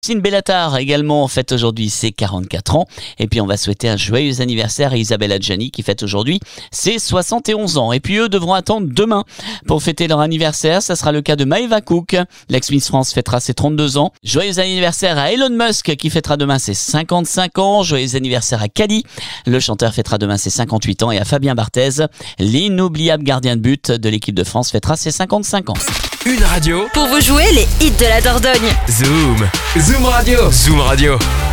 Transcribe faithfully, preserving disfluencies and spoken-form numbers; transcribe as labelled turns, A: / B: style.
A: Christine Bellatar également fête aujourd'hui ses quarante-quatre ans. Et puis on va souhaiter un joyeux anniversaire à Isabelle Adjani qui fête aujourd'hui ses soixante et onze ans. Et puis eux devront attendre demain pour fêter leur anniversaire. Ça sera le cas de Maëva Cook. L'ex-Miss France fêtera ses trente-deux ans. Joyeux anniversaire à Elon Musk qui fêtera demain ses cinquante-cinq ans. Joyeux anniversaire à Kali. Le chanteur fêtera demain ses cinquante-huit ans. Et à Fabien Barthez, l'inoubliable gardien de but de l'équipe de France, fêtera ses cinquante-cinq ans.
B: Une radio
C: Pour vous jouer les hits de la Dordogne.
B: Zoom. Zoom Radio. Zoom Radio.